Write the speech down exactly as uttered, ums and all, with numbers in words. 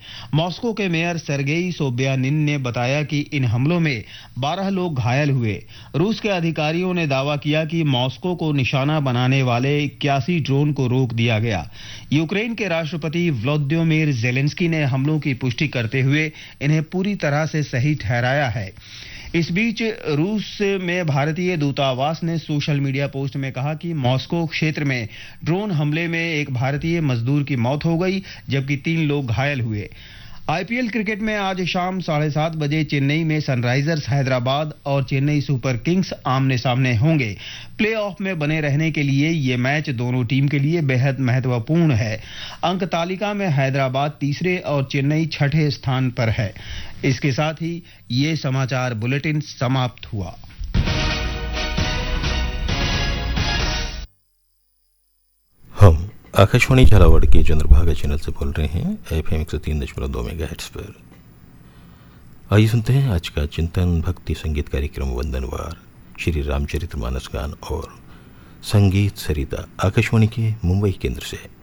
Moscow के mayor Sergei सोब्यानिन ने बताया कि इन हमलों में बारह लोग घायल हुए। रूस के अधिकारियों ने दावा किया कि मॉस्को को निशाना बनाने वाले इक्यासी ड्रोन को रोक दिया गया। यूक्रेन के राष्ट्रपति व्लादिमीर ज़ेलेंस्की ने हमलों की पुष्टि करते हुए इन्हें पूरी तरह से सही ठहराया है। इस बीच रूस में भारतीय दूतावास ने सोशल मीडिया पोस्ट में कहा कि मॉस्को क्षेत्र में ड्रोन हमले में एक भारतीय मजदूर की मौत हो गई, जबकि तीन लोग घायल हुए। आईपीएल क्रिकेट में आज शाम साढ़े सात बजे चेन्नई में सनराइजर्स हैदराबाद और चेन्नई सुपर किंग्स आमने सामने होंगे। प्लेऑफ में बने रहने के लिए ये मैच दोनों टीम के लिए बेहद महत्वपूर्ण है। अंक तालिका में हैदराबाद तीसरे और चेन्नई छठे स्थान पर है। इसके साथ ही ये समाचार बुलेटिन समाप्त हुआ। हम आकाशवाणी झालावाड़ के चंद्रभागा चैनल से बोल रहे हैं एफ एम एक सौ तीन दशमलव दो मेगाहर्ट्ज पर। आइए सुनते हैं आज का चिंतन भक्ति संगीत कार्यक्रम वंदनवार, श्री रामचरितमानस गान और संगीत सरिता, आकाशवाणी के मुंबई केंद्र से।